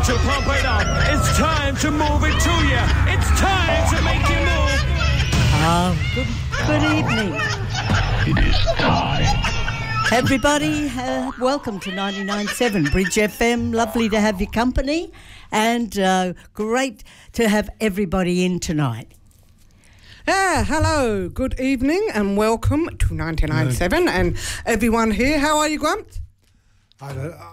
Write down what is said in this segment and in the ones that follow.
to pump it up. It's time to move it to you. It's time to make you move. Good evening. It is time. Everybody, welcome to 99.7 Bridge FM. Lovely to have your company and great to have everybody in tonight. Hello, good evening and welcome to 99.7 and everyone here. How are you, Grumps? I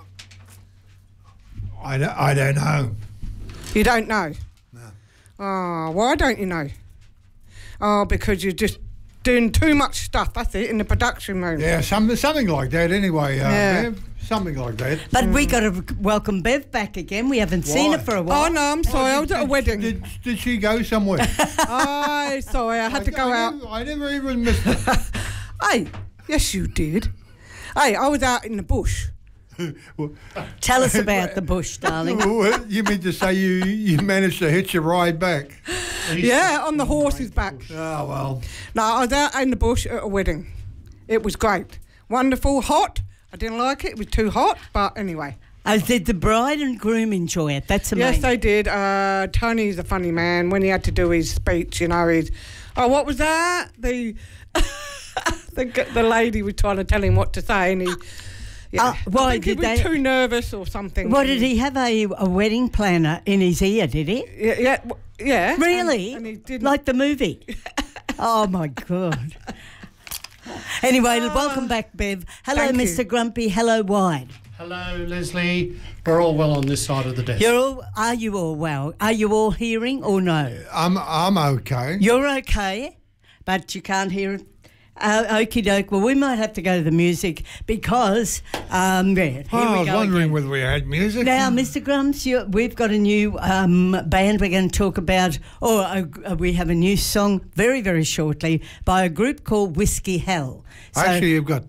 don't know. You don't know? No. Oh, why don't you know? Oh, because you're just doing too much stuff, that's it, in the production room. Yeah, something like that anyway, Yeah. Bev. Something like that. But we got to welcome Bev back again. We haven't seen her for a while. Oh, no, I'm sorry, I was at a wedding. Did she go somewhere? Oh, sorry, I had to go out. I never even missed it. Hey, yes you did. Hey, I was out in the bush. Tell us about the bush, darling. You mean to say you managed to hitch a ride back? Yeah, on the horse's back. Oh, well. No, I was out in the bush at a wedding. It was great. Wonderful, hot. I didn't like it. It was too hot, but anyway. Oh, did the bride and groom enjoy it? That's amazing. Yes, they did. Tony's a funny man. When he had to do his speech, you know, what was that? The lady was trying to tell him what to say, and he... Yeah. Why I think did he was too nervous or something. What did he have a wedding planner in his ear? Did he? Yeah. Really? And he didn't. Like the movie? Oh my God. Anyway, welcome back, Bev. Hello, Thank Mr. you. Grumpy. Hello, Wide. Hello, Leslie. We're all well on this side of the desk. Are you all well? Are you all hearing or no? I'm okay. You're okay, but you can't hear it. Okie doke. Well, we might have to go to the music because here we go. I was wondering again. whether we had music. Now, Mr. Grumps, we've got a new band we're going to talk about, we have a new song very, very shortly by a group called Whiskey Hell. So, Actually, you've got...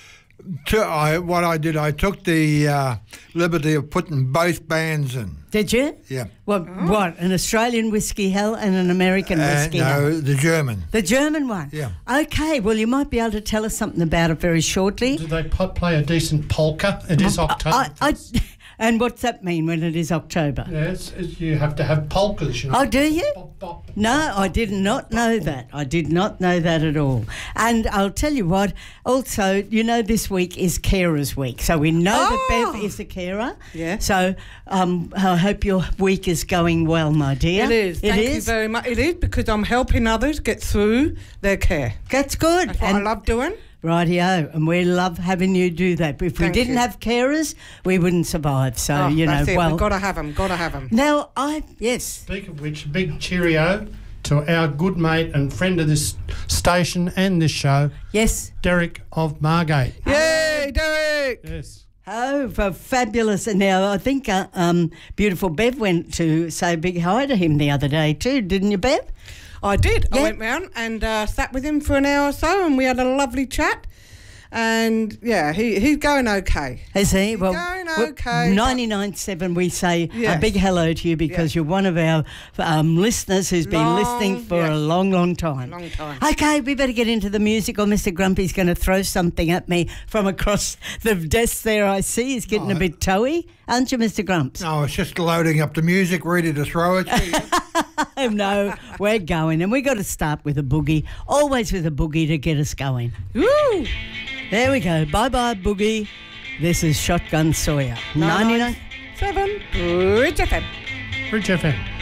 what I did, I took the liberty of putting both bands in. did you? Yeah. What? An Australian Whiskey Hell and an American Whiskey Hell? No, the German. The German one? Yeah. Okay, well, you might be able to tell us something about it very shortly. Did they play a decent polka? It is October. And what's that mean when it is October? Yes, you have to have polkas, you know. Oh, do you? Bop, bop, No, I did not know that. I did not know that at all. And I'll tell you what, also, you know, this week is Carers Week. So we know that Bev is a carer. Yeah. So I hope your week is going well, my dear. It is. Thank you very much. It is because I'm helping others get through their care. That's good. That's what I love doing. Rightio, and we love having you do that. If we didn't have carers, we wouldn't survive. So, that's it. well... We've got to have them, Now, yes. Speak of which, big cheerio to our good mate and friend of this station and this show. Yes. Derek of Margate. Yay, Derek! Yes. Oh, fabulous. And now I think beautiful Bev went to say a big hi to him the other day too, didn't you, Bev? I did. Yeah. I went round and sat with him for an hour or so and we had a lovely chat. And, yeah, he's going okay. Is he? He's well, going okay. 99.7, we say a Yes. big hello to you because Yes. you're one of our listeners who's been listening for yes. a long, long time. Long time. Okay, we better get into the music or Mr. Grumpy's going to throw something at me from across the desk there. I see he's getting a bit toey. Aren't you, Mr. Grumps? No, it's just loading up the music, ready to throw it to you. No, we're going. And we got to start with a boogie. Always with a boogie to get us going. Woo! There we go. Bye-bye, boogie. This is Shotgun Sawyer. 99. 7 Bridge FM. Bridge FM.